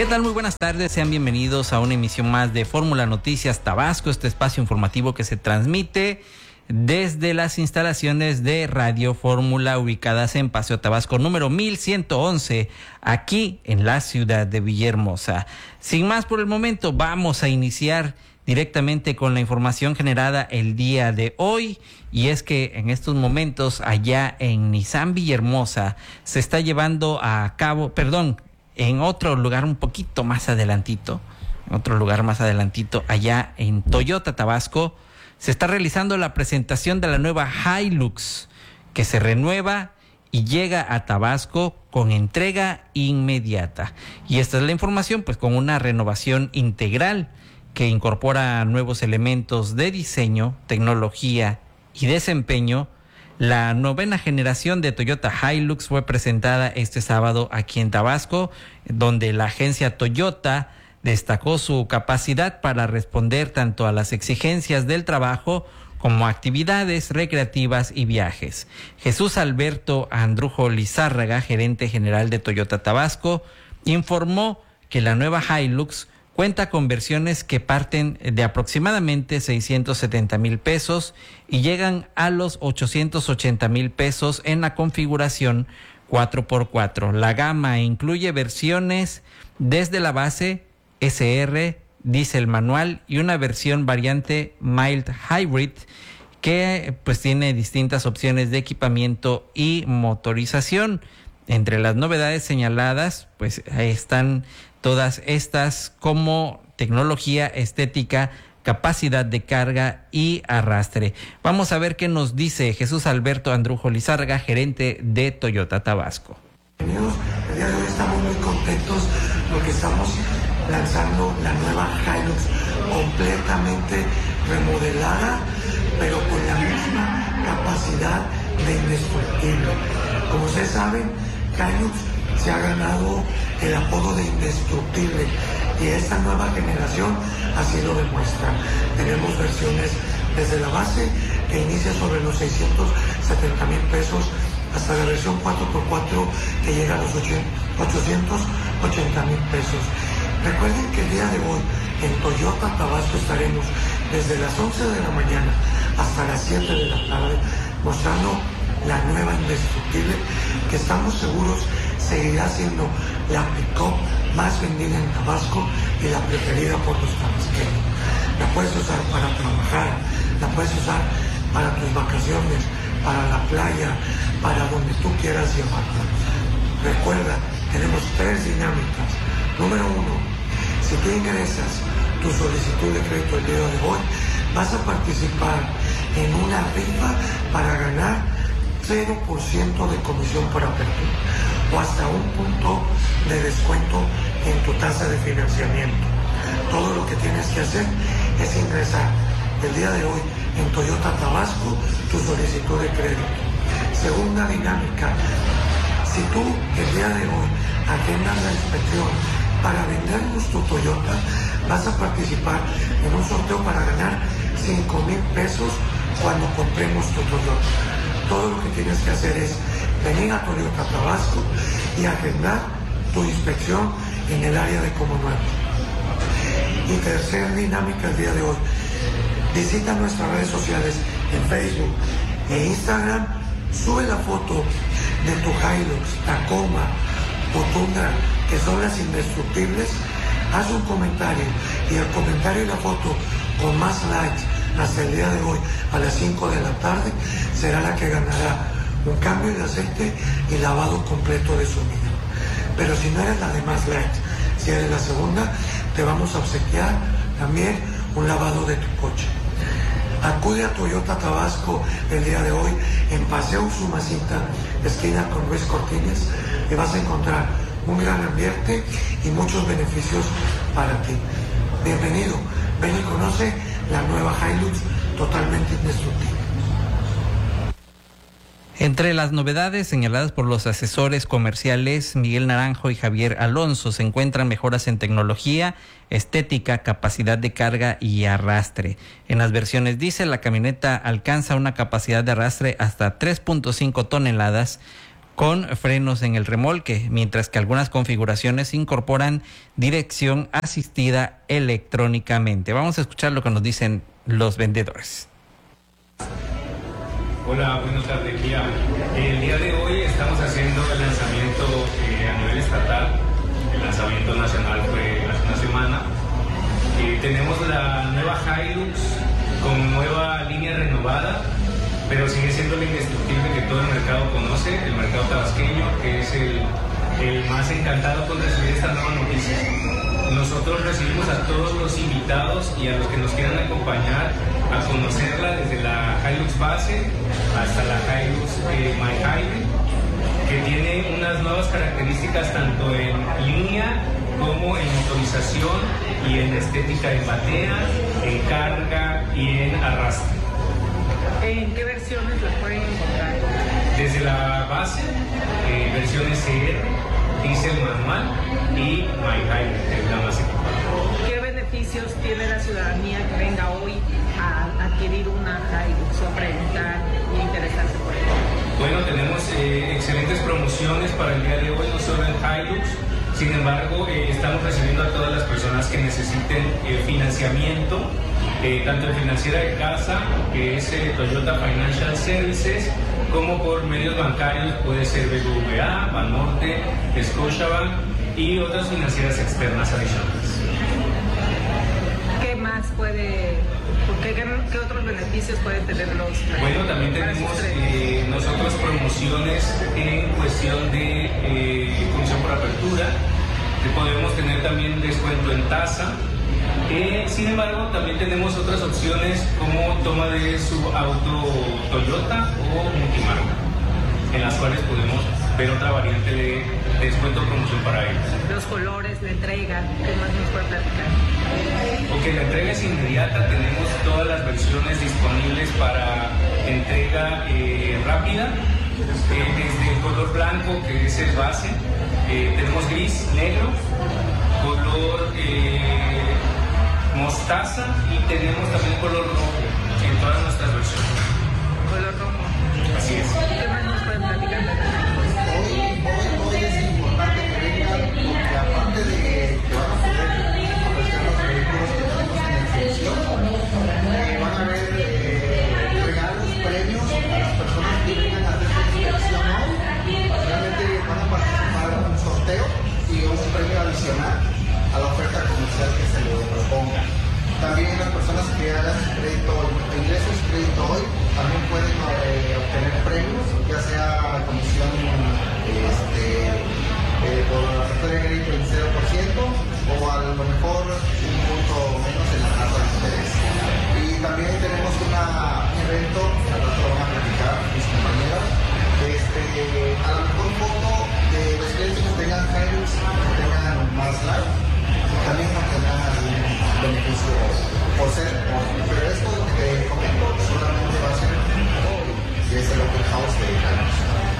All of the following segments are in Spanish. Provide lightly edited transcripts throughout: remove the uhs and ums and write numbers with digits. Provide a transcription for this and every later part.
¿Qué tal? Muy buenas tardes, sean bienvenidos a una emisión más de Fórmula Noticias Tabasco, este espacio informativo que se transmite desde las instalaciones de Radio Fórmula ubicadas en Paseo Tabasco número 1111, aquí en la ciudad de Villahermosa. Sin más por el momento, vamos a iniciar directamente con la información generada el día de hoy, y es que en estos momentos allá en Nissan Villahermosa se está llevando a cabo, en otro lugar un poquito más adelantito, allá en Toyota Tabasco, se está realizando la presentación de la nueva Hilux, que se renueva y llega a Tabasco con entrega inmediata. Y esta es la información, pues con una renovación integral que incorpora nuevos elementos de diseño, tecnología y desempeño. La novena generación de Toyota Hilux fue presentada este sábado aquí en Tabasco, donde la agencia Toyota destacó su capacidad para responder tanto a las exigencias del trabajo como actividades recreativas y viajes. Jesús Alberto Andrujo Lizárraga, gerente general de Toyota Tabasco, informó que la nueva Hilux cuenta con versiones que parten de aproximadamente 670,000 pesos y llegan a los 880,000 pesos en la configuración 4x4. La gama incluye versiones desde la base SR, diésel manual y una versión variante Mild Hybrid que pues tiene distintas opciones de equipamiento y motorización. Entre las novedades señaladas pues están todas estas como tecnología, estética, capacidad de carga y arrastre. Vamos a ver qué nos dice Jesús Alberto Andrujo Lizárraga, gerente de Toyota Tabasco. Bienvenidos, el día de hoy estamos muy contentos porque estamos lanzando la nueva Hilux completamente remodelada, pero con la misma capacidad de indestructible. Como ustedes saben, Hilux se ha ganado el apodo de indestructible y esta nueva generación así lo demuestra. Tenemos versiones desde la base que inicia sobre los 670,000 pesos hasta la versión 4x4 que llega a los 880,000 pesos. Recuerden que el día de hoy en Toyota Tabasco estaremos desde las 11 de la mañana hasta las 7 de la tarde mostrando la nueva indestructible que estamos seguros seguirá siendo la pick-up más vendida en Tabasco y la preferida por los tabasqueños. La puedes usar para trabajar, la puedes usar para tus vacaciones, para la playa, para donde tú quieras llevarla. Recuerda, tenemos 3 dinámicas. Número 1, si tú ingresas tu solicitud de crédito el día de hoy, vas a participar en una rifa para ganar 0% de comisión por apertura o hasta un punto de descuento en tu tasa de financiamiento. Todo lo que tienes que hacer es ingresar el día de hoy en Toyota Tabasco tu solicitud de crédito. Segunda dinámica, si tú el día de hoy agendas la inspección para vendernos tu Toyota, vas a participar en un sorteo para ganar 5,000 pesos cuando compremos tu Toyota. Todo lo que tienes que hacer es venir a Toyota Tabasco y agendar tu inspección en el área de Como Nuevo. Y tercera dinámica el día de hoy, visita nuestras redes sociales en Facebook e Instagram, sube la foto de tu Hilux, Tacoma o Tundra, que son las indestructibles, haz un comentario y el comentario y la foto con más likes hasta el día de hoy a las 5 de la tarde será la que ganará un cambio de aceite y lavado completo de su unidad. Pero si no eres la de más likes, si eres la segunda, te vamos a obsequiar también un lavado de tu coche. Acude a Toyota Tabasco el día de hoy en Paseo Usumacinta, esquina con Luis Cortines, y vas a encontrar un gran ambiente y muchos beneficios para ti. Bienvenido, ven y conoce la nueva Hilux totalmente indestructible. Entre las novedades señaladas por los asesores comerciales Miguel Naranjo y Javier Alonso se encuentran mejoras en tecnología, estética, capacidad de carga y arrastre. En las versiones diésel, la camioneta alcanza una capacidad de arrastre hasta 3.5 toneladas con frenos en el remolque, mientras que algunas configuraciones incorporan dirección asistida electrónicamente. Vamos a escuchar lo que nos dicen los vendedores. Hola, buenas tardes, Kia. El día de hoy estamos haciendo el lanzamiento a nivel estatal. El lanzamiento nacional fue hace una semana. Tenemos la nueva Hilux con nueva línea renovada, pero sigue siendo el indestructible que todo el mercado conoce, el mercado tabasqueño, que es el más encantado con recibir esta nueva noticia. Nosotros recibimos a todos los invitados y a los que nos quieran acompañar a conocerla desde la Hilux base hasta la Hilux My Hybrid, que tiene unas nuevas características tanto en línea como en motorización y en estética en batea, en carga y en arrastre. ¿En qué versiones las pueden encontrar? Desde la base, versiones CR, diésel manual y My Hybrid, que es la más equipada. ¿Qué beneficios tiene la ciudadanía que venga hoy a adquirir una Hilux o a preguntar y interesarse por ella? Bueno, tenemos excelentes promociones para el día de hoy, no solo en Hilux. Sin embargo, estamos recibiendo a todas las personas que necesiten financiamiento, tanto en financiera de casa, que es Toyota Financial Services, como por medios bancarios, puede ser BBVA, Banorte, Scotiabank y otras financieras externas adicionales. ¿Qué más puede, qué otros beneficios pueden tener los? Bueno, también tenemos nosotros promociones en cuestión de comisión por apertura. Podemos tener también descuento en tasa. Sin embargo, también tenemos otras opciones como toma de su auto Toyota o multimarca, en las cuales podemos ver otra variante de descuento o promoción para ellos. Los colores, la entrega, ¿qué más nos puede platicar? Ok, la entrega es inmediata, tenemos todas las versiones disponibles para entrega rápida, desde el color blanco, que es el base, tenemos gris, negro, color mostaza y tenemos también color rojo en todas nuestras versiones. Color rojo. Así es. ¿Qué más nos pueden platicar? Hoy es importante que vengan, porque aparte de que van a poder apreciar los vehículos que tenemos en exhibición, van a haber regalos, premios a las personas que vengan a hacer su inspección hoy. Realmente van a participar en un sorteo y un premio adicional a la oferta comercial que se le proponga. También las personas que hagan crédito, ingresos crédito hoy, también pueden obtener premios, ya sea comisión por la tarjeta de crédito en 0% o a lo mejor un punto menos en la tasa de interés. Y también tenemos un evento, al rato lo van a platicar mis compañeros, a lo mejor un poco de los clientes que tengan Hilux, que tengan más live, también obtendrán algún beneficio por ser, pero esto que comento solamente va a ser hoy, desde el open house de Hilux.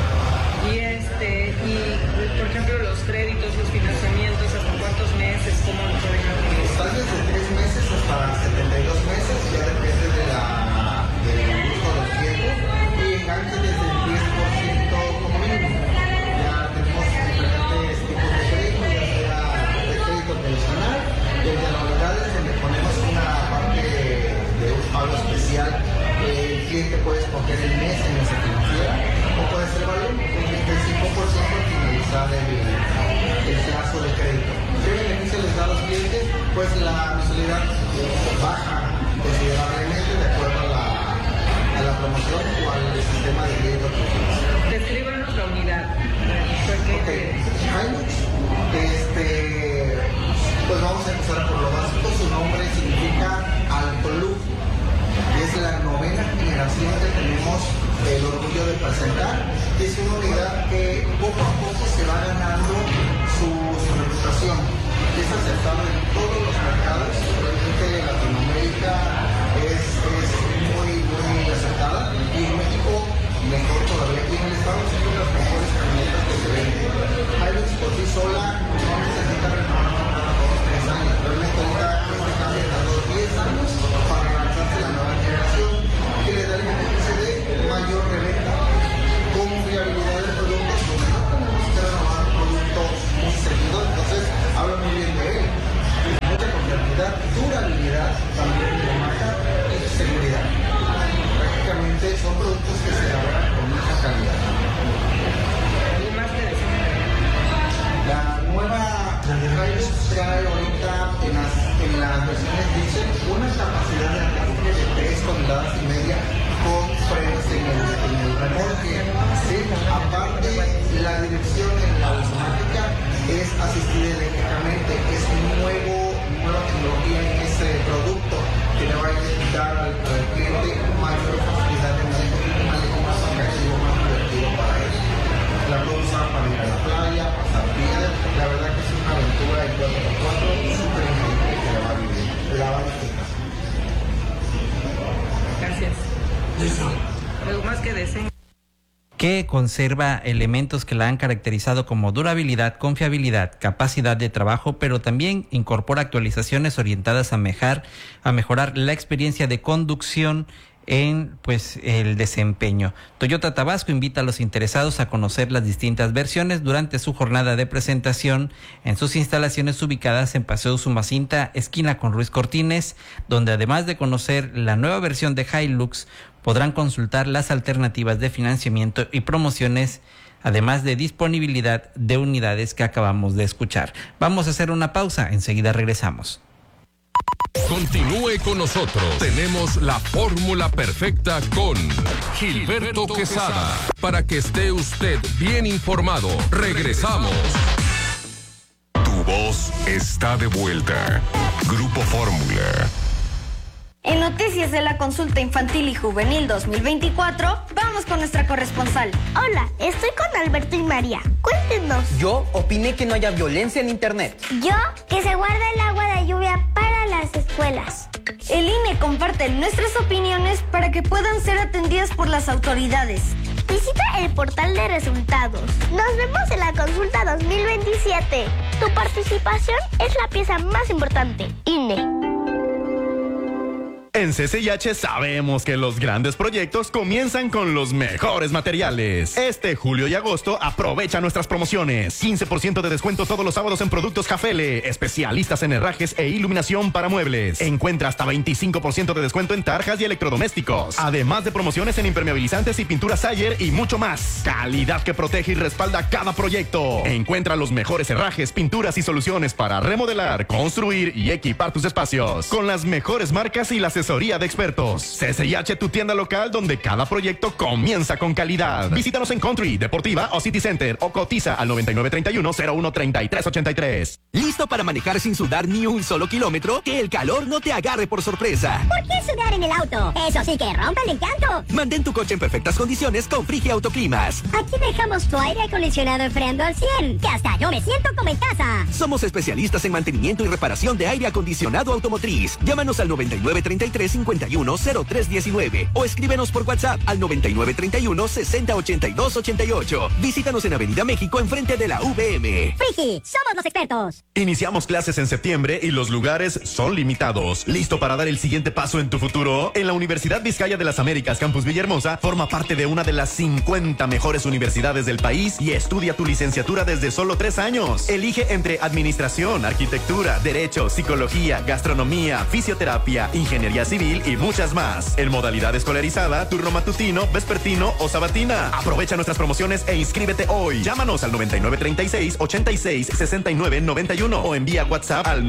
Y por ejemplo los créditos, los financiamientos, ¿hasta cuántos meses? ¿Cómo lo pueden hacer? Están desde 3 meses hasta 72 meses, ya depende del gusto del cliente, y enganche desde el 10% como mínimo. Ya tenemos diferentes tipos de crédito, ya sea de crédito tradicional, desde anualidades, donde ponemos una parte de un pago especial. El cliente puede escoger el mes en esa financiera, o puede ser balón, un 35% al finalizar el plazo de crédito. ¿Qué beneficio les da a los clientes? Pues la mensualidad baja considerablemente de acuerdo a la promoción o al sistema de crédito que utilizan. Descríbanos la unidad. Hilux, pues vamos a empezar por lo básico. Su nombre significa alto lujo. Es la 9ª generación que tenemos el orgullo de presentar. Es una unidad que poco a poco se va ganando su reputación. Es aceptable en todos los mercados, realmente en Latinoamérica es muy aceptada, y en México mejor todavía. Aquí en el estado son de las mejores camionetas que se venden. Hilux por sí sola no necesita renovar cada 2-3 años. Realmente ahorita este cambio tardó 10 años para lanzarse la nueva generación, que le da el beneficio de mayor reventa, con fiabilidad de productos versiones dicen una capacidad de arranque de 3,5 toneladas con frenos en el remolque. ¿Sí? Aparte, la dirección en la automática es asistida eléctricamente. Es nueva tecnología en este producto que le va a dar al cliente mayor facilidad de manejo y un manejo más agresivo, más divertido para él. La puedo usar para ir a la playa, pasar piedra. La verdad que es una aventura de 4x4 súper increíble que la va a vivir. La va a disfrutar. Gracias. Listo. Algo más que deseen. Que conserva elementos que la han caracterizado como durabilidad, confiabilidad, capacidad de trabajo, pero también incorpora actualizaciones orientadas a mejorar la experiencia de conducción en el desempeño. Toyota Tabasco invita a los interesados a conocer las distintas versiones durante su jornada de presentación en sus instalaciones ubicadas en Paseo Usumacinta, esquina con Ruiz Cortines, donde además de conocer la nueva versión de Hilux, podrán consultar las alternativas de financiamiento y promociones, además de disponibilidad de unidades que acabamos de escuchar. Vamos a hacer una pausa, enseguida regresamos. Continúe con nosotros. Tenemos la fórmula perfecta con Gilberto Quesada. Para que esté usted bien informado. Regresamos. Tu voz está de vuelta. Grupo Fórmula. En Noticias de la Consulta Infantil y Juvenil 2024, vamos con nuestra corresponsal. Hola, estoy con Alberto y María. Cuéntenos. Yo opiné que no haya violencia en Internet. Yo, que se guarda el agua de lluvia para las escuelas. El INE comparte nuestras opiniones para que puedan ser atendidas por las autoridades. Visita el portal de resultados. Nos vemos en la consulta 2027. Tu participación es la pieza más importante. INE. En CCIH sabemos que los grandes proyectos comienzan con los mejores materiales. Este julio y agosto aprovecha nuestras promociones. 15% de descuento todos los sábados en productos Jafele, especialistas en herrajes e iluminación para muebles. Encuentra hasta 25% de descuento en tarjas y electrodomésticos. Además de promociones en impermeabilizantes y pinturas Sayer y mucho más. Calidad que protege y respalda cada proyecto. Encuentra los mejores herrajes, pinturas y soluciones para remodelar, construir y equipar tus espacios. Con las mejores marcas y la asesoría de expertos. CCIH, tu tienda local donde cada proyecto comienza con calidad. Visítanos en Country, Deportiva o City Center o cotiza al 9931-013383. ¿Listo para manejar sin sudar ni un solo kilómetro? Que el calor no te agarre por sorpresa. ¿Por qué sudar en el auto? Eso sí que rompe el encanto. Mantén tu coche en perfectas condiciones con Frigia Autoclimas. Aquí dejamos tu aire acondicionado enfriando al 100, que hasta yo me siento como en casa. Somos especialistas en mantenimiento y reparación de aire acondicionado automotriz. Llámanos al 9933-510319 o escríbenos por WhatsApp al 9931-608288. Visítanos en Avenida México enfrente de la VM. Frigi, somos los expertos. Iniciamos clases en septiembre y los lugares son limitados. ¿Listo para dar el siguiente paso en tu futuro? En la Universidad Vizcaya de las Américas, Campus Villahermosa, forma parte de una de las 50 mejores universidades del país y estudia tu licenciatura desde solo 3 años. Elige entre administración, arquitectura, derecho, psicología, gastronomía, fisioterapia, ingeniería civil y muchas más. En modalidad escolarizada, turno matutino, vespertino o sabatina. Aprovecha nuestras promociones e inscríbete hoy. Llámanos al 9936-86-6991 o envía WhatsApp al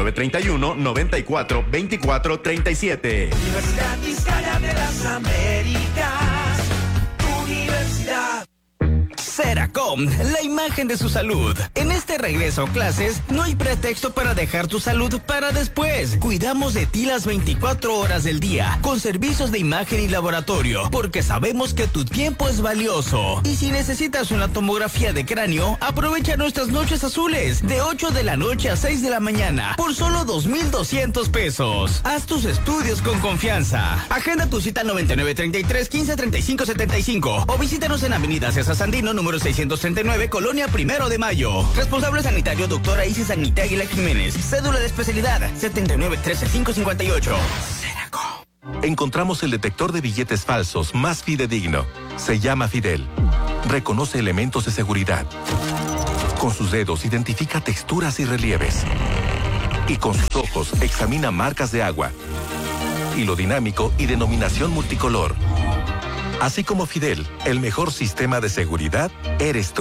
9931-942437. Universidad Vizcaya de las Américas, Universidad. Seracom, la imagen de su salud. En este regreso a clases, no hay pretexto para dejar tu salud para después. Cuidamos de ti las 24 horas del día, con servicios de imagen y laboratorio, porque sabemos que tu tiempo es valioso. Y si necesitas una tomografía de cráneo, aprovecha nuestras noches azules, de 8 de la noche a 6 de la mañana, por solo 2,200 pesos. Haz tus estudios con confianza. Agenda tu cita al 9933-153575 o visítanos en Avenida César Sandino, número 639, Colonia Primero de Mayo. Responsable sanitario, doctora Isis Agnita Aguila Jiménez. Cédula de especialidad, 7913558. Seracom. Encontramos el detector de billetes falsos más fidedigno. Se llama Fidel. Reconoce elementos de seguridad. Con sus dedos identifica texturas y relieves. Y con sus ojos examina marcas de agua. Hilo dinámico y denominación multicolor. Así como Fidel, el mejor sistema de seguridad eres tú.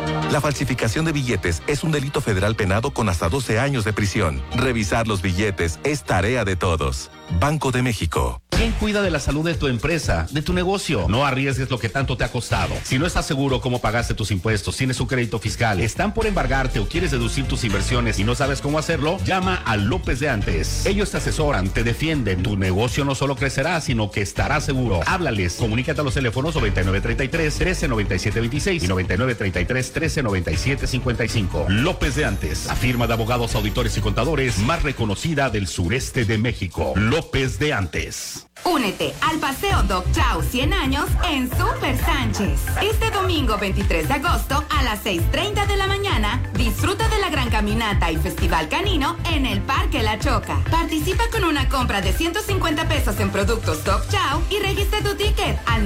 La falsificación de billetes es un delito federal penado con hasta 12 años de prisión. Revisar los billetes es tarea de todos. Banco de México. ¿Quién cuida de la salud de tu empresa, de tu negocio? No arriesgues lo que tanto te ha costado. Si no estás seguro cómo pagaste tus impuestos, tienes un crédito fiscal, están por embargarte o quieres deducir tus inversiones y no sabes cómo hacerlo, llama a López de Antes. Ellos te asesoran, te defienden. Tu negocio no solo crecerá, sino que estará seguro. Háblales. Comunícate a los teléfonos 9933-139726 y 9933-139755. López de Antes, la firma de abogados, auditores y contadores más reconocida del sureste de México. López de Antes. Únete al Paseo Doc Chao 100 años en Super Sánchez. Este domingo 23 de agosto a las 6:30 de la mañana, disfruta de la gran caminata y festival canino en el Parque La Choca. Participa con una compra de 150 pesos en productos Doc Chao y registra tu ticket al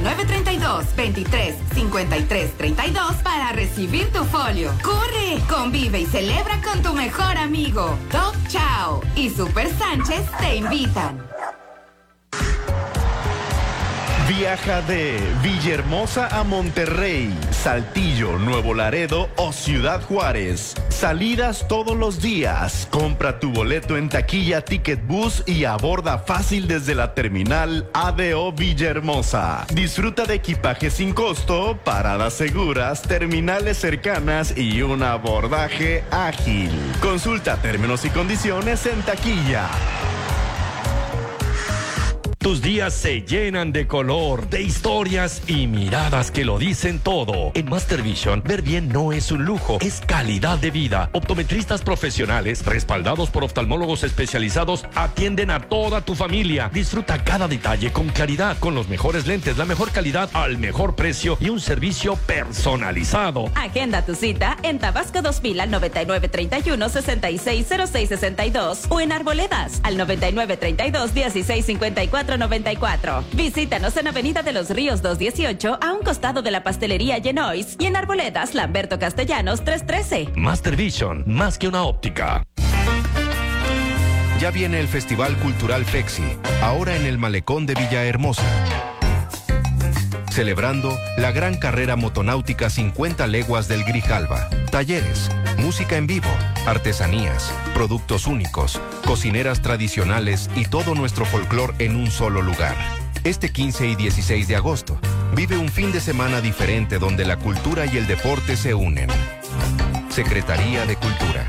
9932-235332 para recibir tu folio. ¡Corre! Convive y celebra con tu mejor amigo. Doc Chao y Super Sánchez te invitan. Viaja de Villahermosa a Monterrey, Saltillo, Nuevo Laredo o Ciudad Juárez. Salidas todos los días. Compra tu boleto en taquilla Ticket Bus y aborda fácil desde la terminal ADO Villahermosa. Disfruta de equipaje sin costo, paradas seguras, terminales cercanas y un abordaje ágil. Consulta términos y condiciones en taquilla. Tus días se llenan de color, de historias y miradas que lo dicen todo. En Master Vision, ver bien no es un lujo, es calidad de vida. Optometristas profesionales, respaldados por oftalmólogos especializados, atienden a toda tu familia. Disfruta cada detalle con claridad, con los mejores lentes, la mejor calidad al mejor precio y un servicio personalizado. Agenda tu cita en Tabasco 2000 al 9931-660662 o en Arboledas al 9932-1654-94. Visítanos en Avenida de los Ríos 218 a un costado de la pastelería Genois y en Arboledas Lamberto Castellanos 313. Master Vision, más que una óptica. Ya viene el Festival Cultural Flexi, ahora en el Malecón de Villahermosa. Celebrando la gran carrera motonáutica 50 leguas del Grijalva. Talleres, música en vivo, artesanías, productos únicos, cocineras tradicionales y todo nuestro folclor en un solo lugar. Este 15 y 16 de agosto, vive un fin de semana diferente donde la cultura y el deporte se unen. Secretaría de Cultura.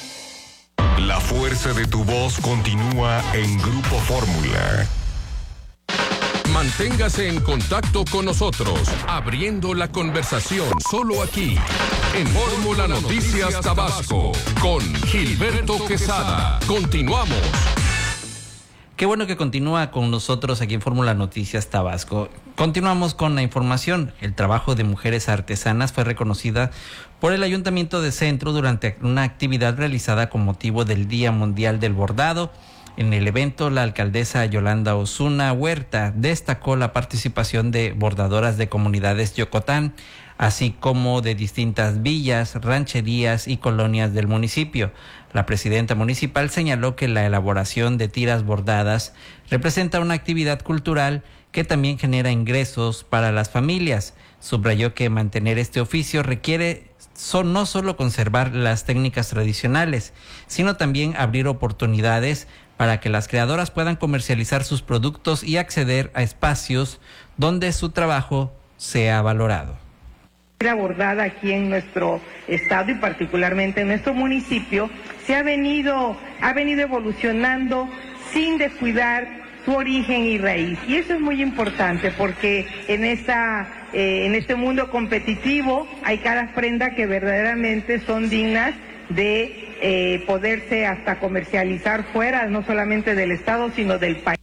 La fuerza de tu voz continúa en Grupo Fórmula. Manténgase en contacto con nosotros, abriendo la conversación solo aquí, en Fórmula Noticias Tabasco, con Gilberto Quesada. Continuamos. Qué bueno que continúa con nosotros aquí en Fórmula Noticias Tabasco. Continuamos con la información. El trabajo de mujeres artesanas fue reconocida por el Ayuntamiento de Centro durante una actividad realizada con motivo del Día Mundial del Bordado. En el evento, la alcaldesa Yolanda Osuna Huerta destacó la participación de bordadoras de comunidades Yocotán, así como de distintas villas, rancherías y colonias del municipio. La presidenta municipal señaló que la elaboración de tiras bordadas representa una actividad cultural que también genera ingresos para las familias. Subrayó que mantener este oficio requiere no solo conservar las técnicas tradicionales, sino también abrir oportunidades para que las creadoras puedan comercializar sus productos y acceder a espacios donde su trabajo sea valorado. La bordada aquí en nuestro estado y particularmente en nuestro municipio ha venido evolucionando sin descuidar su origen y raíz. Y eso es muy importante porque en este mundo competitivo hay cada prenda que verdaderamente son dignas de poderse hasta comercializar fuera, no solamente del estado, sino del país.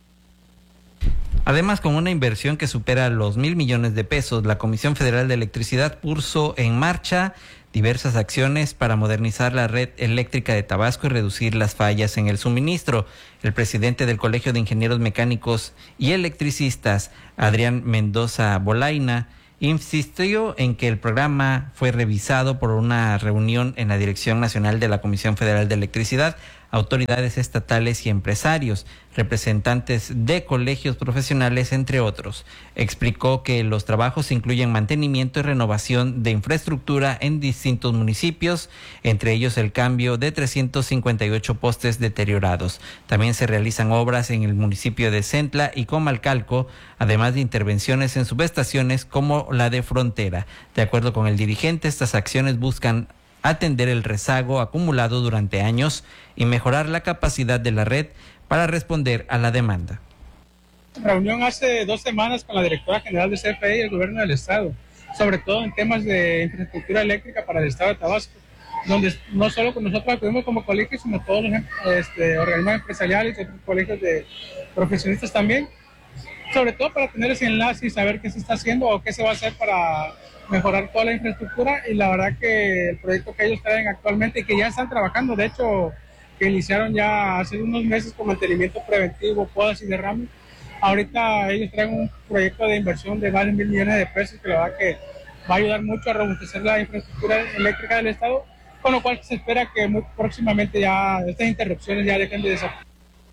Además, con una inversión que supera los 1,000 millones de pesos, la Comisión Federal de Electricidad puso en marcha diversas acciones para modernizar la red eléctrica de Tabasco y reducir las fallas en el suministro. El presidente del Colegio de Ingenieros Mecánicos y Electricistas, Adrián Mendoza Bolaina, insistió en que el programa fue revisado por una reunión en la Dirección Nacional de la Comisión Federal de Electricidad, autoridades estatales y empresarios, representantes de colegios profesionales, entre otros. Explicó que los trabajos incluyen mantenimiento y renovación de infraestructura en distintos municipios, entre ellos el cambio de 358 postes deteriorados. También se realizan obras en el municipio de Centla y Comalcalco, además de intervenciones en subestaciones como la de Frontera. De acuerdo con el dirigente, estas acciones buscan atender el rezago acumulado durante años y mejorar la capacidad de la red para responder a la demanda. Reunión hace 2 semanas con la directora general de CFE y el gobierno del estado, sobre todo en temas de infraestructura eléctrica para el estado de Tabasco, donde no solo con nosotros acudimos como colegios, sino todos los organismos empresariales y otros colegios de profesionistas también, sobre todo para tener ese enlace y saber qué se está haciendo o qué se va a hacer para mejorar toda la infraestructura. Y la verdad que el proyecto que ellos traen actualmente y que ya están trabajando, de hecho que iniciaron ya hace unos meses con mantenimiento preventivo, podas y derrames, ahorita ellos traen un proyecto de inversión de varios mil millones de pesos que la verdad que va a ayudar mucho a robustecer la infraestructura eléctrica del estado, con lo cual se espera que muy próximamente ya estas interrupciones ya dejen de desaparecer.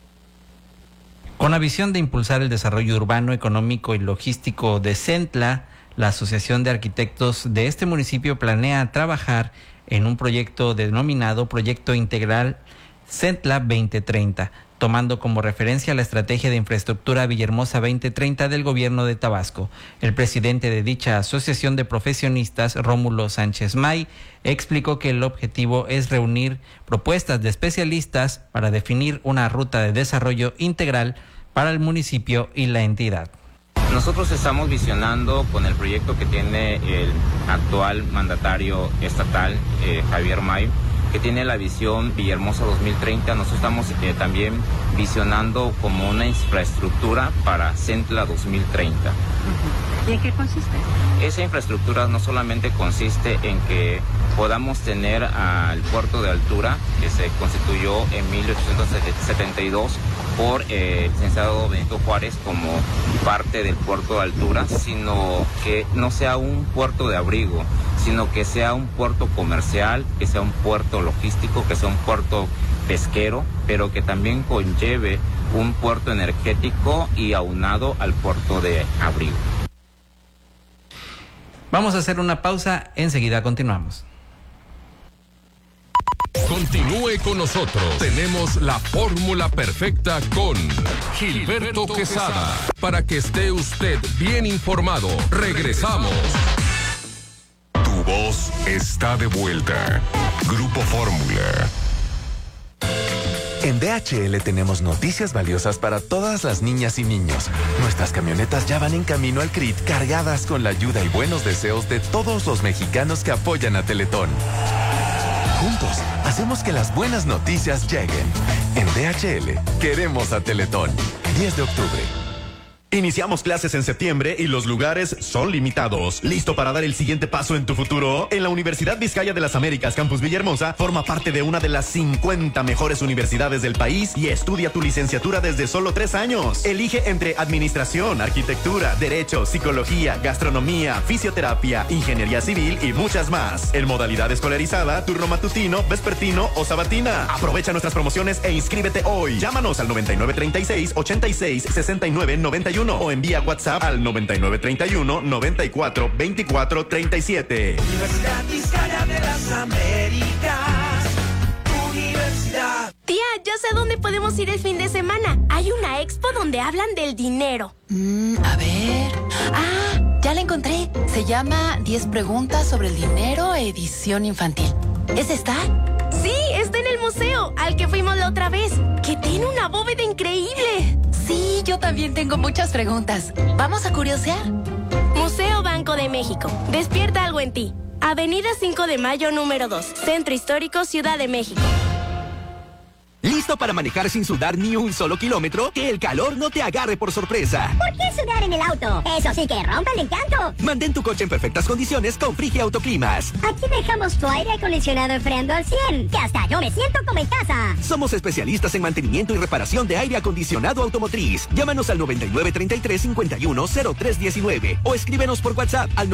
Con la visión de impulsar el desarrollo urbano, económico y logístico de Centla, la Asociación de Arquitectos de este municipio planea trabajar en un proyecto denominado Proyecto Integral Centla 2030, tomando como referencia la Estrategia de Infraestructura Villahermosa 2030 del Gobierno de Tabasco. El presidente de dicha asociación de profesionistas, Rómulo Sánchez May, explicó que el objetivo es reunir propuestas de especialistas para definir una ruta de desarrollo integral para el municipio y la entidad. Nosotros estamos visionando con el proyecto que tiene el actual mandatario estatal, Javier May, que tiene la visión Villahermosa 2030. Nosotros estamos también visionando como una infraestructura para Centla 2030. ¿Y en qué consiste? Esa infraestructura no solamente consiste en que podamos tener al puerto de altura, que se constituyó en 1872 por el licenciado Benito Juárez como parte del puerto de altura, sino que no sea un puerto de abrigo, sino que sea un puerto comercial, que sea un puerto logístico, que sea un puerto pesquero, pero que también conlleve un puerto energético y aunado al puerto de abrigo. Vamos a hacer una pausa, enseguida continuamos. Continúe con nosotros. Tenemos la fórmula perfecta con Gilberto Quesada. Para que esté usted bien informado. Regresamos. Tu voz está de vuelta. Grupo Fórmula. En DHL tenemos noticias valiosas para todas las niñas y niños. Nuestras camionetas ya van en camino al CRIT cargadas con la ayuda y buenos deseos de todos los mexicanos que apoyan a Teletón. Juntos, hacemos que las buenas noticias lleguen. En DHL, queremos a Teletón. 10 de octubre. Iniciamos clases en septiembre y los lugares son limitados. ¿Listo para dar el siguiente paso en tu futuro? En la Universidad Vizcaya de las Américas, Campus Villahermosa, forma parte de una de las 50 mejores universidades del país y estudia tu licenciatura desde solo 3 años. Elige entre administración, arquitectura, derecho, psicología, gastronomía, fisioterapia, ingeniería civil y muchas más. En modalidad escolarizada, turno matutino, vespertino o sabatina. Aprovecha nuestras promociones e inscríbete hoy. Llámanos al 9936-86-6991 o envía WhatsApp al 9931-942437. Universidad Vizcaya de las Américas. Universidad. Tía, ya sé dónde podemos ir el fin de semana. Hay una expo donde hablan del dinero. A ver. Ah, ya la encontré. Se llama 10 preguntas sobre el dinero, edición infantil. ¿Es esta? Sí, está en el museo, al que fuimos la otra vez, que tiene una bóveda increíble. Sí, yo también tengo muchas preguntas. ¿Vamos a curiosear? Museo Banco de México. Despierta algo en ti. Avenida 5 de Mayo, número 2. Centro Histórico, Ciudad de México. ¿Listo ¿Listo para manejar sin sudar ni un solo kilómetro? Que el calor no te agarre por sorpresa. ¿Por qué sudar en el auto? Eso sí que rompe el encanto. Mantén tu coche en perfectas condiciones con Frigi Autoclimas. Aquí dejamos tu aire acondicionado enfriando al 100, que hasta yo me siento como en casa. Somos especialistas en mantenimiento y reparación de aire acondicionado automotriz. Llámanos al 9933-510319 o escríbenos por WhatsApp al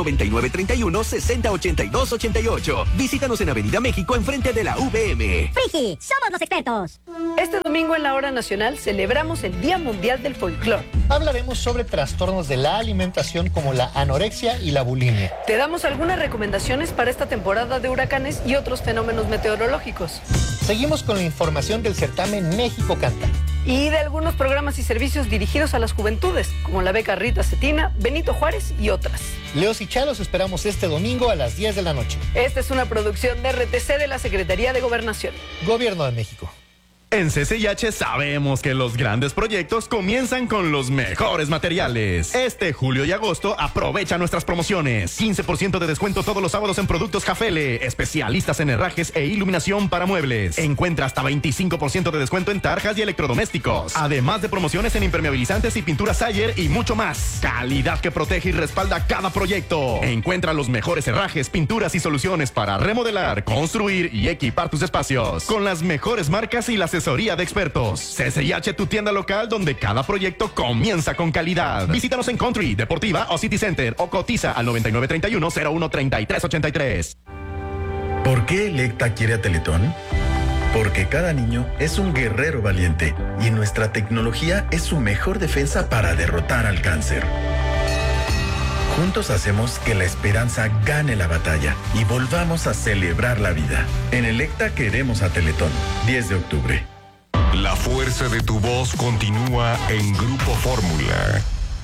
9931-608288. Visítanos en Avenida México, enfrente de la VM. Frigi, somos los expertos. Este domingo en la Hora Nacional celebramos el Día Mundial del Folclor. Hablaremos sobre trastornos de la alimentación como la anorexia y la bulimia. Te damos algunas recomendaciones para esta temporada de huracanes y otros fenómenos meteorológicos. Seguimos con la información del certamen México Canta. Y de algunos programas y servicios dirigidos a las juventudes, como la beca Rita Cetina, Benito Juárez y otras. Leos y Chalos esperamos este domingo a las 10 de la noche. Esta es una producción de RTC de la Secretaría de Gobernación. Gobierno de México. En CCIH sabemos que los grandes proyectos comienzan con los mejores materiales. Este julio y agosto aprovecha nuestras promociones. 15% de descuento todos los sábados en productos Jafele, especialistas en herrajes e iluminación para muebles. Encuentra hasta 25% de descuento en tarjas y electrodomésticos. Además de promociones en impermeabilizantes y pinturas Sayer y mucho más. Calidad que protege y respalda cada proyecto. Encuentra los mejores herrajes, pinturas y soluciones para remodelar, construir y equipar tus espacios. Con las mejores marcas y las asesoría de expertos. CCIH, tu tienda local donde cada proyecto comienza con calidad. Visítanos en Country, Deportiva o City Center o cotiza al 9931-013383. ¿Por qué Electa quiere a Teletón? Porque cada niño es un guerrero valiente y nuestra tecnología es su mejor defensa para derrotar al cáncer. Juntos hacemos que la esperanza gane la batalla y volvamos a celebrar la vida. En Electa queremos a Teletón. 10 de octubre. La fuerza de tu voz continúa en Grupo Fórmula.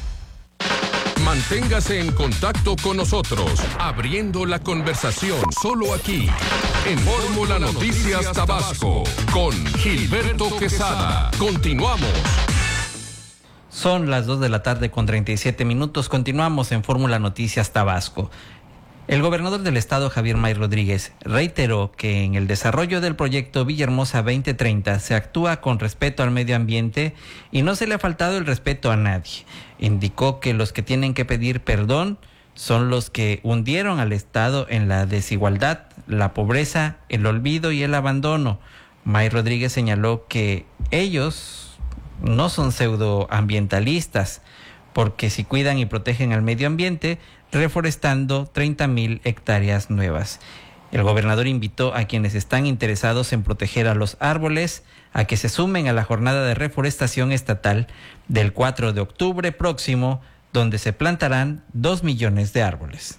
Manténgase en contacto con nosotros, abriendo la conversación solo aquí, en Fórmula Noticias Tabasco, con Gilberto Quesada. Continuamos. Son las 2 de la tarde con 37 minutos. Continuamos en Fórmula Noticias Tabasco. El gobernador del estado, Javier May Rodríguez, reiteró que en el desarrollo del proyecto Villahermosa 2030 se actúa con respeto al medio ambiente y no se le ha faltado el respeto a nadie. Indicó que los que tienen que pedir perdón son los que hundieron al estado en la desigualdad, la pobreza, el olvido y el abandono. May Rodríguez señaló que ellos no son pseudoambientalistas, porque si cuidan y protegen al medio ambiente, reforestando 30,000 hectáreas nuevas. El gobernador invitó a quienes están interesados en proteger a los árboles a que se sumen a la jornada de reforestación estatal del 4 de octubre próximo, donde se plantarán 2 millones de árboles.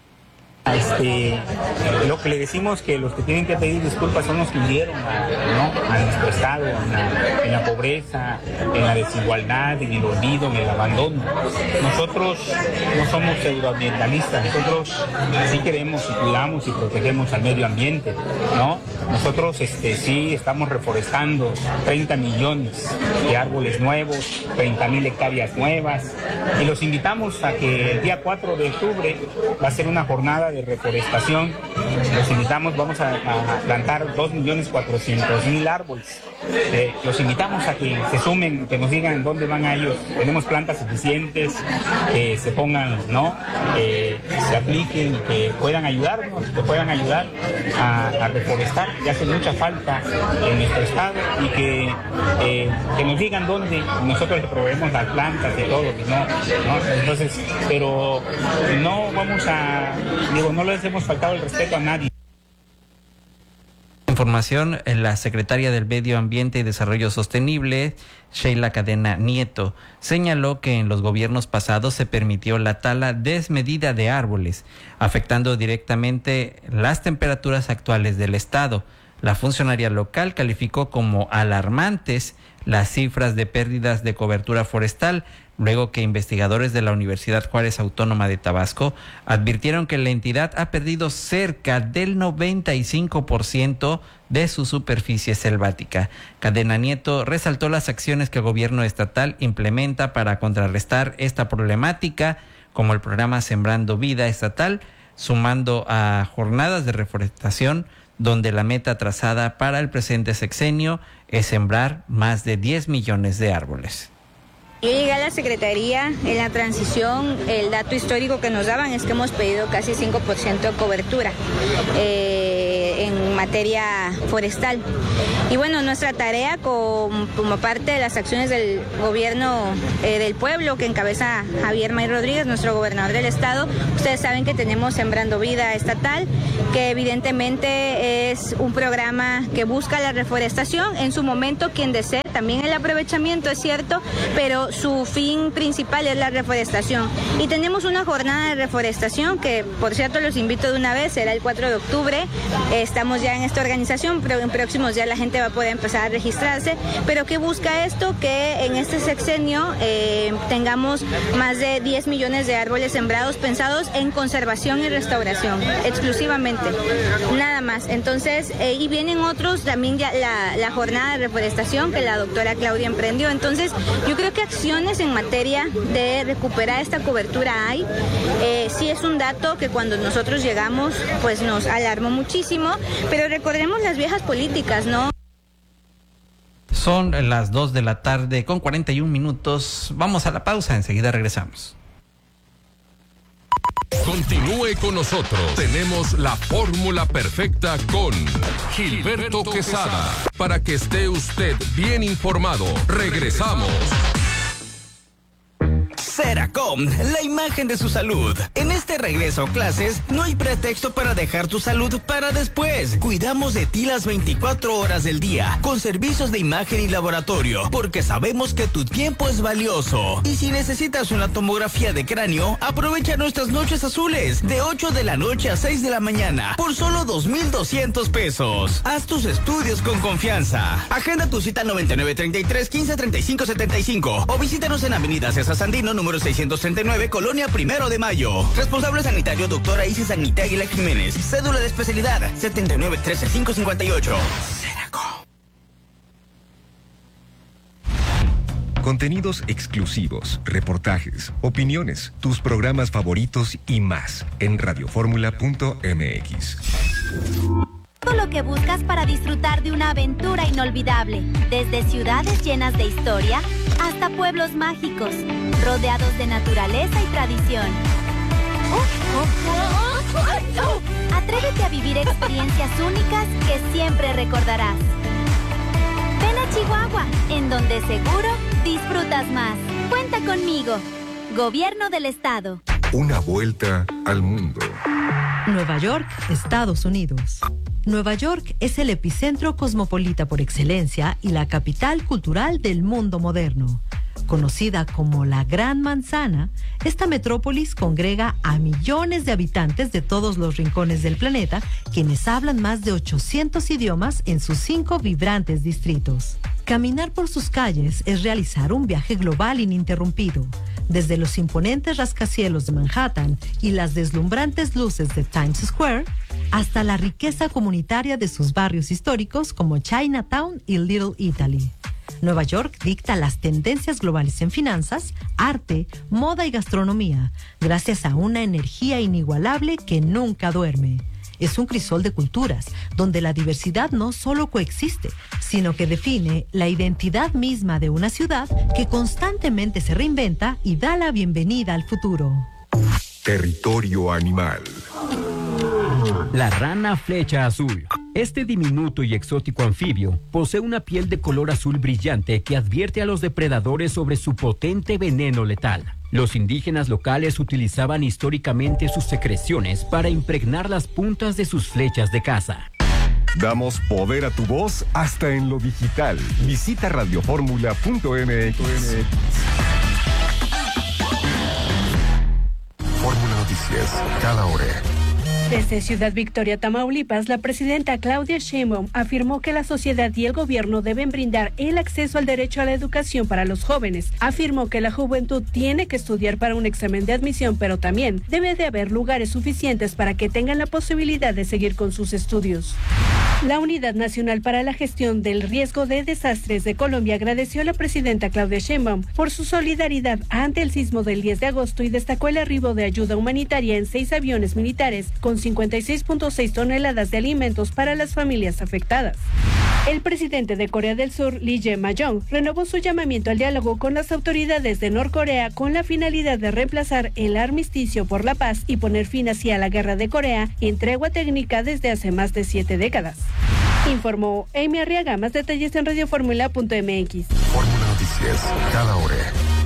Lo que le decimos que los que tienen que pedir disculpas son los que hundieron a nuestro estado en la pobreza, en la desigualdad, en el olvido, en el abandono. Nosotros no somos pseudoambientalistas, nosotros sí queremos y cuidamos y protegemos al medio ambiente, ¿no? Nosotros sí estamos reforestando 30 millones de árboles nuevos, 30,000 hectáreas nuevas, y los invitamos a que el día 4 de octubre va a ser una jornada de reforestación. Los invitamos, vamos a plantar 2,400,000 árboles. Los invitamos a que se sumen, que nos digan dónde van a ellos. Tenemos plantas suficientes, que se pongan, se apliquen, que puedan ayudarnos, que puedan ayudar a reforestar, que hace mucha falta en nuestro estado, y que nos digan dónde. Nosotros les proveemos las plantas y todo, ¿no? Entonces, pero no vamos no les hemos faltado el respeto a nadie. Información, la secretaria del Medio Ambiente y Desarrollo Sostenible, Sheila Cadena Nieto, señaló que en los gobiernos pasados se permitió la tala desmedida de árboles, afectando directamente las temperaturas actuales del estado. La funcionaria local calificó como alarmantes las cifras de pérdidas de cobertura forestal, luego que investigadores de la Universidad Juárez Autónoma de Tabasco advirtieron que la entidad ha perdido cerca del 95% de su superficie selvática. Cadena Nieto resaltó las acciones que el gobierno estatal implementa para contrarrestar esta problemática, como el programa Sembrando Vida estatal, sumando a jornadas de reforestación donde la meta trazada para el presente sexenio es sembrar más de 10 millones de árboles. Yo llegué a la Secretaría en la transición, el dato histórico que nos daban es que hemos pedido casi 5% de cobertura en materia forestal. Y bueno, nuestra tarea como parte de las acciones del gobierno del pueblo que encabeza Javier May Rodríguez, nuestro gobernador del estado, ustedes saben que tenemos Sembrando Vida estatal, que evidentemente es un programa que busca la reforestación, en su momento quien desee también el aprovechamiento, es cierto, pero su fin principal es la reforestación. Y tenemos una jornada de reforestación que, por cierto, los invito de una vez, será el 4 de octubre. Estamos ya en esta organización, pero en próximos días la gente va a poder empezar a registrarse. Pero ¿qué busca esto? Que en este sexenio tengamos más de 10 millones de árboles sembrados pensados en conservación y restauración, exclusivamente, nada más. Entonces, y vienen otros, también ya la jornada de reforestación que la doctora Claudia emprendió. Entonces, yo creo que acciones en materia de recuperar esta cobertura hay. Sí es un dato que cuando nosotros llegamos, pues nos alarmó muchísimo, pero recordemos las viejas políticas, ¿no? Son las 2 de la tarde con 41 minutos. Vamos a la pausa, enseguida regresamos. Continúe con nosotros. Tenemos la fórmula perfecta con Gilberto Quesada. Para que esté usted bien informado. Regresamos. Seracom, la imagen de su salud. En este regreso a clases, no hay pretexto para dejar tu salud para después. Cuidamos de ti las 24 horas del día, con servicios de imagen y laboratorio, porque sabemos que tu tiempo es valioso. Y si necesitas una tomografía de cráneo, aprovecha nuestras noches azules, de 8 de la noche a 6 de la mañana, por solo 2,200 pesos. Haz tus estudios con confianza. Agenda tu cita 9933-1535-75 o visítanos en Avenida César Sandino, número 639, Colonia Primero de Mayo. Responsable sanitario, doctora Isis Agnitaguila Jiménez. Cédula de especialidad, 79-13558. Contenidos exclusivos, reportajes, opiniones, tus programas favoritos y más en radioformula.mx. Todo lo que buscas para disfrutar de una aventura inolvidable, desde ciudades llenas de historia hasta pueblos mágicos, rodeados de naturaleza y tradición. Atrévete a vivir experiencias únicas que siempre recordarás. Ven a Chihuahua, en donde seguro disfrutas más. Cuenta conmigo. Gobierno del Estado. Una vuelta al mundo. Nueva York, Estados Unidos. Nueva York es el epicentro cosmopolita por excelencia y la capital cultural del mundo moderno. Conocida como la Gran Manzana, esta metrópolis congrega a millones de habitantes de todos los rincones del planeta, quienes hablan más de 800 idiomas en sus 5 vibrantes distritos. Caminar por sus calles es realizar un viaje global ininterrumpido, desde los imponentes rascacielos de Manhattan y las deslumbrantes luces de Times Square, hasta la riqueza comunitaria de sus barrios históricos como Chinatown y Little Italy. Nueva York dicta las tendencias globales en finanzas, arte, moda y gastronomía, gracias a una energía inigualable que nunca duerme. Es un crisol de culturas, donde la diversidad no solo coexiste, sino que define la identidad misma de una ciudad que constantemente se reinventa y da la bienvenida al futuro. Territorio animal. La rana flecha azul. Este diminuto y exótico anfibio posee una piel de color azul brillante que advierte a los depredadores sobre su potente veneno letal. Los indígenas locales utilizaban históricamente sus secreciones para impregnar las puntas de sus flechas de caza. Damos poder a tu voz hasta en lo digital. Visita radioformula.mx. Fórmula Noticias, cada hora. Desde Ciudad Victoria, Tamaulipas, la presidenta Claudia Sheinbaum afirmó que la sociedad y el gobierno deben brindar el acceso al derecho a la educación para los jóvenes. Afirmó que la juventud tiene que estudiar para un examen de admisión, pero también debe de haber lugares suficientes para que tengan la posibilidad de seguir con sus estudios. La Unidad Nacional para la Gestión del Riesgo de Desastres de Colombia agradeció a la presidenta Claudia Sheinbaum por su solidaridad ante el sismo del 10 de agosto y destacó el arribo de ayuda humanitaria en 6 aviones militares con 56.6 toneladas de alimentos para las familias afectadas. El presidente de Corea del Sur, Lee Jae-myung, renovó su llamamiento al diálogo con las autoridades de Norcorea con la finalidad de reemplazar el armisticio por la paz y poner fin así a la guerra de Corea en tregua técnica desde hace más de 7 décadas. Informó Amy Arriaga. Más detalles en radioformula.mx. Fórmula Noticias, cada hora.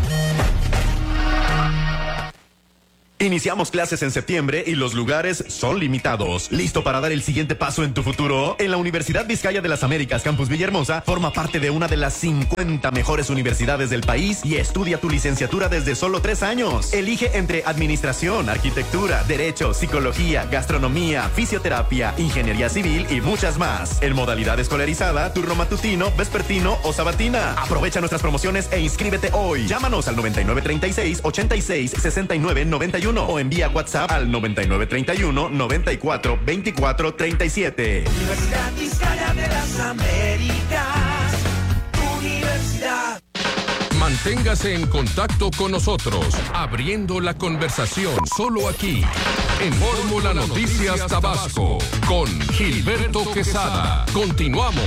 Iniciamos clases en septiembre y los lugares son limitados. ¿Listo para dar el siguiente paso en tu futuro? En la Universidad Vizcaya de las Américas, Campus Villahermosa, forma parte de una de las 50 mejores universidades del país y estudia tu licenciatura desde solo 3 años. Elige entre administración, arquitectura, derecho, psicología, gastronomía, fisioterapia, ingeniería civil y muchas más. En modalidad escolarizada, turno matutino, vespertino o sabatina. Aprovecha nuestras promociones e inscríbete hoy. Llámanos al 9936-86-6991 o envía WhatsApp al 9931-942437. Universidad Vizcaya de las Américas, universidad. Manténgase en contacto con nosotros, abriendo la conversación solo aquí, en Fórmula Noticias Tabasco, con Gilberto Quesada. Continuamos.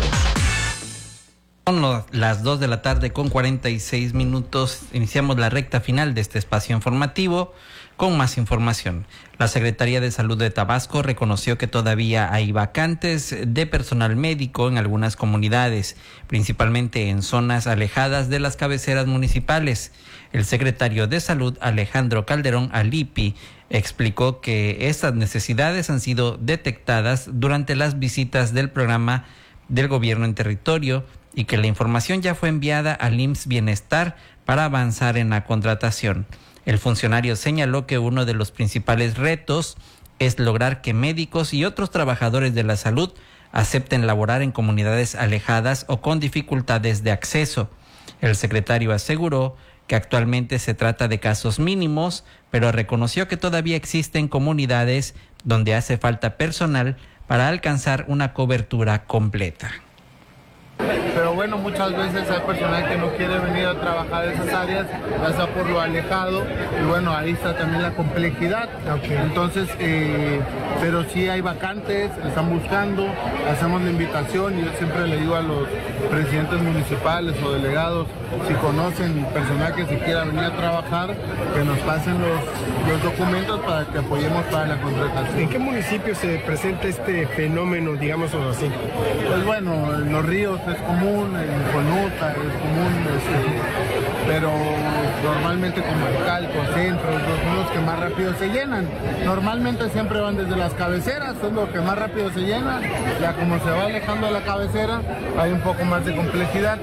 Son las 2 de la tarde con 46 minutos. Iniciamos la recta final de este espacio informativo con más información. La Secretaría de Salud de Tabasco reconoció que todavía hay vacantes de personal médico en algunas comunidades, principalmente en zonas alejadas de las cabeceras municipales. El secretario de Salud, Alejandro Calderón Alipi, explicó que estas necesidades han sido detectadas durante las visitas del programa del gobierno en territorio y que la información ya fue enviada al IMSS Bienestar para avanzar en la contratación. El funcionario señaló que uno de los principales retos es lograr que médicos y otros trabajadores de la salud acepten laborar en comunidades alejadas o con dificultades de acceso. El secretario aseguró que actualmente se trata de casos mínimos, pero reconoció que todavía existen comunidades donde hace falta personal para alcanzar una cobertura completa. Pero bueno, muchas veces hay personal que no quiere venir a trabajar en esas áreas, ya sea por lo alejado, y bueno, ahí está también la complejidad. Entonces, pero sí hay vacantes, están buscando, hacemos la invitación y yo siempre le digo a los presidentes municipales o delegados, si conocen personal que se quiera venir a trabajar, que nos pasen los documentos para que apoyemos para la contratación. ¿En qué municipio se presenta este fenómeno, digamos así? Pues bueno, en Los Ríos es común, en Conuta es común, pero normalmente como Alcalco, Centro, son los que más rápido se llenan. Normalmente siempre van desde las cabeceras, son los que más rápido se llenan. Ya como se va alejando de la cabecera, hay un poco más de complejidad.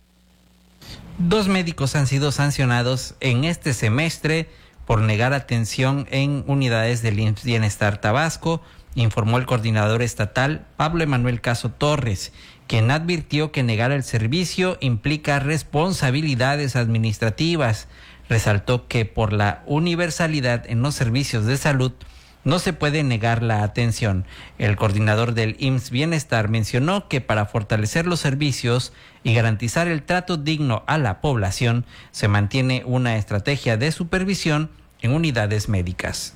2 médicos han sido sancionados en este semestre por negar atención en unidades del IMSS Bienestar Tabasco, informó el coordinador estatal Pablo Emanuel Caso Torres, quien advirtió que negar el servicio implica responsabilidades administrativas. Resaltó que por la universalidad en los servicios de salud no se puede negar la atención. El coordinador del IMSS Bienestar mencionó que para fortalecer los servicios y garantizar el trato digno a la población, se mantiene una estrategia de supervisión en unidades médicas.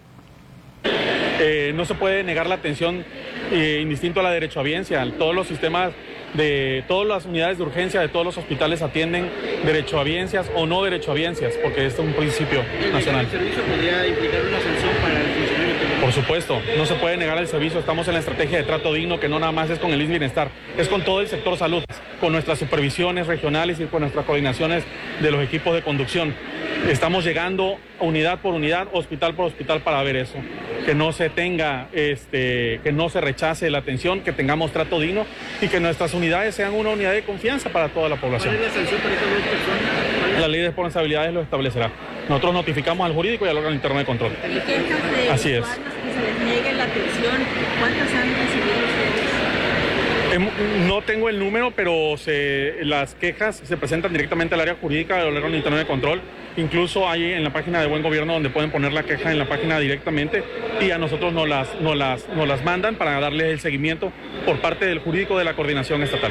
No se puede negar la atención indistinto a la derechohabiencia. Todos los sistemas de todas las unidades de urgencia de todos los hospitales atienden derechohabiencias o no derechohabiencias, porque este es un principio nacional. ¿El servicio podría implicar una sanción para el funcionario? Por supuesto, no se puede negar el servicio. Estamos en la estrategia de trato digno, que no nada más es con el IMSS Bienestar, es con todo el sector salud, con nuestras supervisiones regionales y con nuestras coordinaciones de los equipos de conducción. Estamos llegando unidad por unidad, hospital por hospital para ver eso, que no se tenga, que no se rechace la atención, que tengamos trato digno y que nuestras unidades sean una unidad de confianza para toda la población. ¿Cuál es la sanción para estas 2 personas? La ley de responsabilidades lo establecerá. Nosotros notificamos al jurídico y al órgano interno de control. En quejas de así es. Que se les niegue la atención, ¿cuántas han recibido ustedes? No tengo el número, pero las quejas se presentan directamente al área jurídica del órgano interno de control. Incluso hay en la página de Buen Gobierno donde pueden poner la queja en la página directamente y a nosotros nos las mandan para darle el seguimiento por parte del jurídico de la coordinación estatal.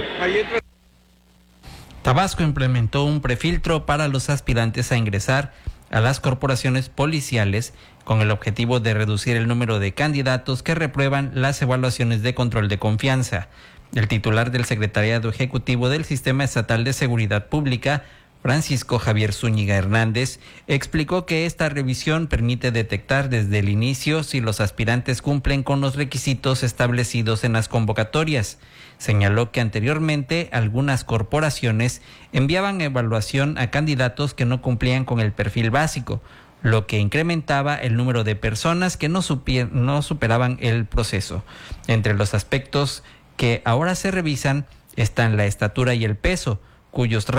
Tabasco implementó un prefiltro para los aspirantes a ingresar a las corporaciones policiales con el objetivo de reducir el número de candidatos que reprueban las evaluaciones de control de confianza. El titular del Secretariado Ejecutivo del Sistema Estatal de Seguridad Pública, Francisco Javier Zúñiga Hernández, explicó que esta revisión permite detectar desde el inicio si los aspirantes cumplen con los requisitos establecidos en las convocatorias. Señaló que anteriormente algunas corporaciones enviaban evaluación a candidatos que no cumplían con el perfil básico, lo que incrementaba el número de personas que no superaban el proceso. Entre los aspectos que ahora se revisan están la estatura y el peso, cuyos